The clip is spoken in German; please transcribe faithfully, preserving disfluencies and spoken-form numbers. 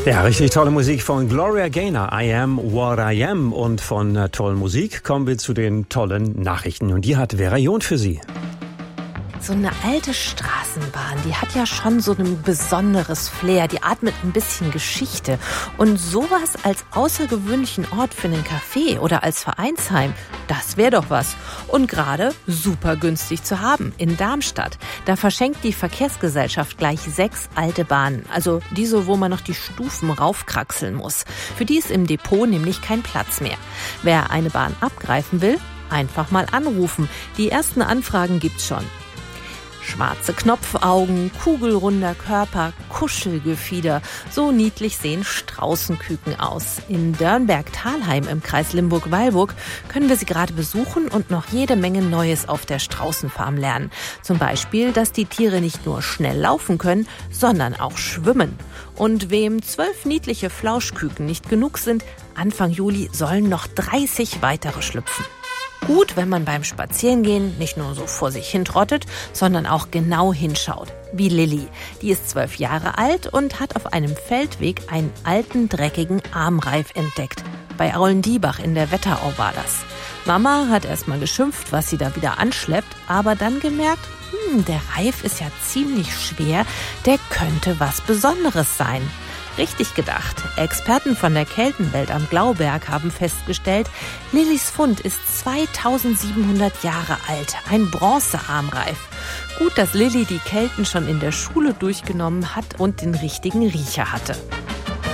Ja, richtig tolle Musik von Gloria Gaynor, I Am What I Am. Und von äh, tollen Musik kommen wir zu den tollen Nachrichten. Und die hat Vera John für Sie. So eine alte Straßenbahn, die hat ja schon so ein besonderes Flair. Die atmet ein bisschen Geschichte. Und sowas als außergewöhnlichen Ort für einen Café oder als Vereinsheim, das wäre doch was. Und gerade super günstig zu haben in Darmstadt. Da verschenkt die Verkehrsgesellschaft gleich sechs alte Bahnen. Also diese, wo man noch die Stufen raufkraxeln muss. Für die ist im Depot nämlich kein Platz mehr. Wer eine Bahn abgreifen will, einfach mal anrufen. Die ersten Anfragen gibt's schon. Schwarze Knopfaugen, kugelrunder Körper, Kuschelgefieder. So niedlich sehen Straußenküken aus. In Dörnberg-Thalheim im Kreis Limburg-Weilburg können wir sie gerade besuchen und noch jede Menge Neues auf der Straußenfarm lernen. Zum Beispiel, dass die Tiere nicht nur schnell laufen können, sondern auch schwimmen. Und wem zwölf niedliche Flauschküken nicht genug sind, Anfang Juli sollen noch dreißig weitere schlüpfen. Gut, wenn man beim Spazierengehen nicht nur so vor sich hin trottet, sondern auch genau hinschaut. Wie Lilly. Die ist zwölf Jahre alt und hat auf einem Feldweg einen alten, dreckigen Armreif entdeckt. Bei Aulendiebach in der Wetterau war das. Mama hat erst mal geschimpft, was sie da wieder anschleppt, aber dann gemerkt, hm, der Reif ist ja ziemlich schwer, der könnte was Besonderes sein. Richtig gedacht. Experten von der Keltenwelt am Glauberg haben festgestellt, Lillys Fund ist zweitausendsiebenhundert Jahre alt, ein Bronzearmreif. Gut, dass Lilly die Kelten schon in der Schule durchgenommen hat und den richtigen Riecher hatte.